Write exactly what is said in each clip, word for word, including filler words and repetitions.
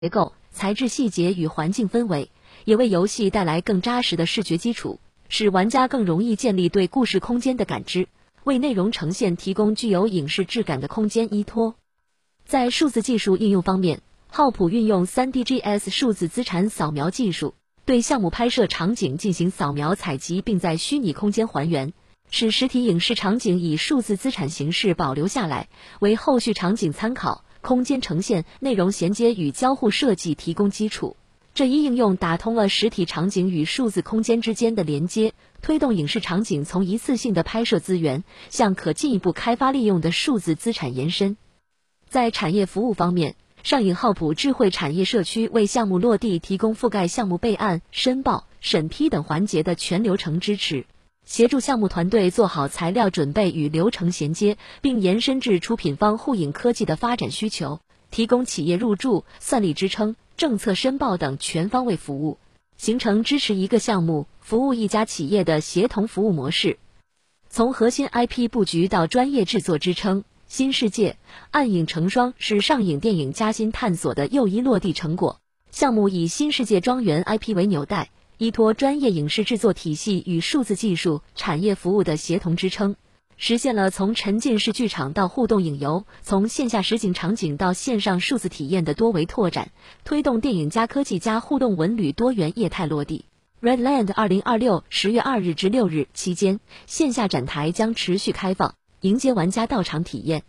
结构、材质细节与环境氛围，也为游戏带来更扎实的视觉基础，使玩家更容易建立对故事空间的感知，为内容呈现提供具有影视质感的空间依托。在数字技术应用方面，浩普运用 三 D G S 数字资产扫描技术，对项目拍摄场景进行扫描采集，并在虚拟空间还原，使实体影视场景以数字资产形式保留下来，为后续场景参考、空间呈现、内容衔接与交互设计提供基础。这一应用打通了实体场景与数字空间之间的连接，推动影视场景从一次性的拍摄资源向可进一步开发利用的数字资产延伸。在产业服务方面，上影浩普智慧产业社区为项目落地提供覆盖项目备案、申报、审批等环节的全流程支持，协助项目团队做好材料准备与流程衔接，并延伸至出品方互影科技的发展需求，提供企业入驻、算力支撑、政策申报等全方位服务，形成支持一个项目、服务一家企业的协同服务模式。从核心 I P 布局到专业制作支撑，新世界、暗影成双是上影电影加薪探索的又一落地成果。项目以新世界庄园 I P 为纽带，依托专业影视制作体系与数字技术产业服务的协同支撑，实现了从沉浸式剧场到互动影游，从线下实景场景到线上数字体验的多维拓展，推动电影加科技加互动文旅多元业态落地。Redland 二零二六十月二日至六日期间，线下展台将持续开放，迎接玩家到场体验。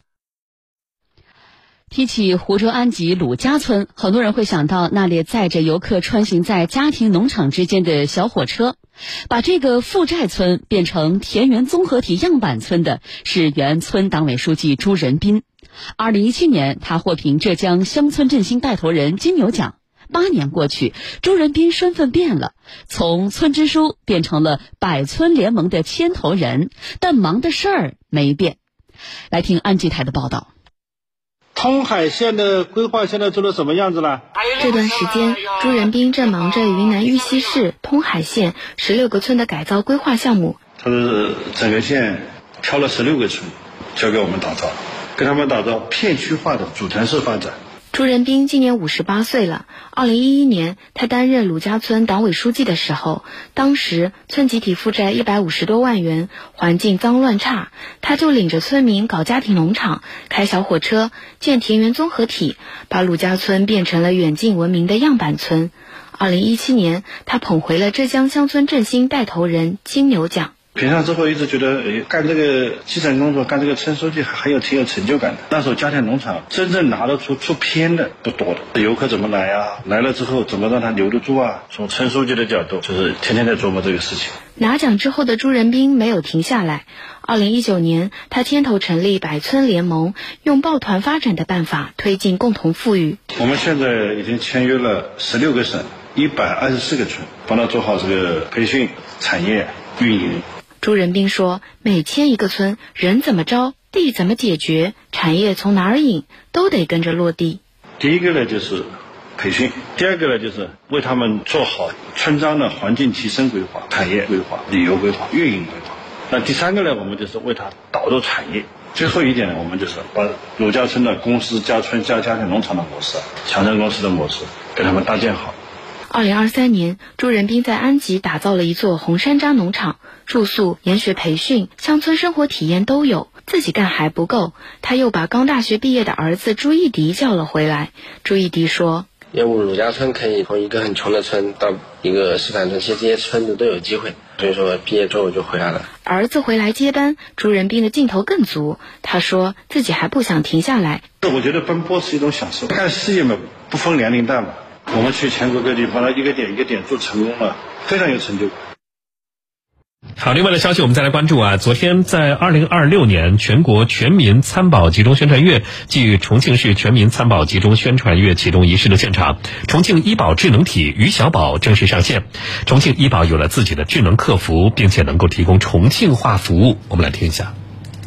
提起湖州安吉鲁家村，很多人会想到那列载着游客穿行在家庭农场之间的小火车。把这个负债村变成田园综合体样板村的是原村党委书记朱仁斌。二零一七年，他获评浙江乡村振兴带头人金牛奖。八年过去，朱仁斌身份变了，从村支书变成了百村联盟的牵头人，但忙的事儿没变。来听安吉台的报道。 通海线的规划现在做得什么样子了？ 这段时间，朱仁斌正忙着云南玉溪市通海线十六个村的改造规划项目。 他是整个县挑了十六个村，交给我们打造，跟他们打造片区化的组团式发展。 朱仁斌今年五十八岁了。二零一一年，他担任鲁家村党委书记的时候，当时村集体负债一百五十多万元，环境脏乱差，他就领着村民搞家庭农场，开小火车，建田园综合体，把鲁家村变成了远近闻名的样板村。二零一七年，他捧回了浙江乡村振兴带头人金牛奖。 评上之后一直觉得，哎，干这个基层工作，干这个村书记还很有挺有成就感的。那时候家庭农场真正拿得出出片的不多的，游客怎么来啊？来了之后怎么让他留得住啊？从村书记的角度，就是天天在琢磨这个事情。 拿奖之后的朱仁斌没有停下来。二零一九年，他牵头成立百村联盟，用抱团发展的办法推进共同富裕。 我们现在已经签约了十六个省，一百二十四个村，帮他做好这个培训、产业、运营。 朱仁斌说，每签一个村，人怎么招，地怎么解决，产业从哪儿引，都得跟着落地。 第一个呢就是培训，第二个呢就是为他们做好村庄的环境提升规划、产业规划、旅游规划、运营规划。那第三个呢，我们就是为他导入产业。最后一点呢，我们就是把鲁家村的公司加村加家庭农场的模式、强生公司的模式给他们搭建好。 二零二三年，朱仁斌在安吉打造了一座红山楂农场，住宿、研学培训、乡村生活体验都有。自己干还不够，他又把刚大学毕业的儿子朱一迪叫了回来。朱一迪说， 业务鲁家村可以从一个很穷的村到一个示范村，其实这些村子都有机会，所以说毕业之后就回来了。 儿子回来接班，朱仁斌的劲头更足。他说自己还不想停下来。 我觉得奔波是一种享受，干事业嘛，不分年龄段嘛。我们去全国各地，把它一个点一个点做成功了，非常有成就感。 好，另外的消息我们再来关注啊，昨天在二零二六年全国全民参保集中宣传月暨重庆市全民参保集中宣传月启动仪式的现场，重庆医保智能体于小保正式上线。重庆医保有了自己的智能客服，并且能够提供重庆话服务。我们来听一下。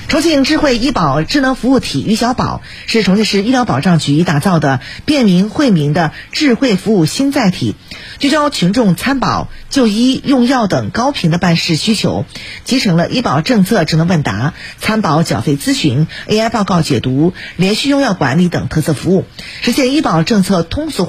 重庆智慧医保智能服务体于小保是重庆市医疗保障局打造的便民惠民的智慧服务新载体，聚焦群众参保、就医、用药等高频的办事需求，集成了医保政策智能问答、参保缴费咨询、A I 报告解读、连续用药管理等特色服务，实现医保政策通俗